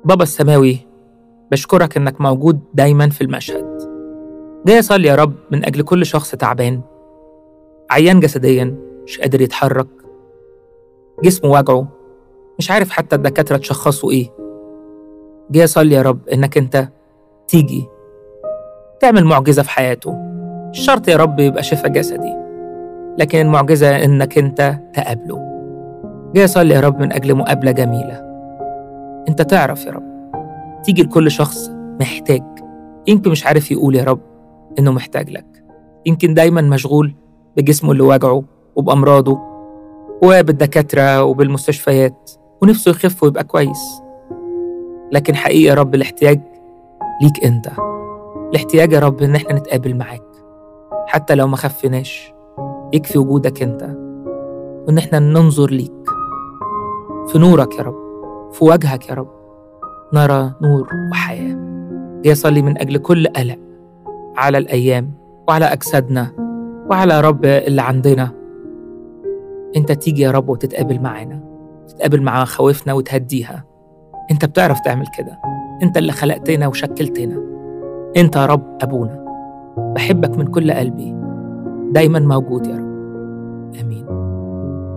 بابا السماوي، بشكرك إنك موجود دايما في المشهد. جاي أصلي يا رب من أجل كل شخص تعبان، عيان جسديا، مش قادر يتحرك، جسمه وجعه، مش عارف حتى الدكاترة تشخصوا إيه. جاي أصلي يا رب إنك أنت تيجي تعمل معجزة في حياته. مش شرط يا رب يبقى شفاء جسدي، لكن المعجزة إنك أنت تقابله. جاي أصلي يا رب من أجل مقابلة جميلة. أنت تعرف يا رب تيجي لكل شخص محتاج، يمكن مش عارف يقول يا رب إنه محتاج لك، يمكن دايما مشغول بجسمه اللي وجعه وبأمراضه وبالدكاترة وبالمستشفيات، ونفسه يخف ويبقى كويس. لكن حقيقي يا رب الاحتياج ليك أنت، الاحتياج يا رب إن احنا نتقابل معاك حتى لو ما خفناش. يكفي وجودك أنت، وإن احنا ننظر ليك في نورك يا رب، في وجهك يا رب نرى نور وحياة. يصلي من أجل كل قلق على الأيام وعلى أجسادنا وعلى رب اللي عندنا. أنت تيجي يا رب وتتقابل معانا، تتقابل مع خوفنا وتهديها. أنت بتعرف تعمل كده، أنت اللي خلقتنا وشكلتنا. أنت يا رب أبونا، بحبك من كل قلبي، دايما موجود يا رب. آمين.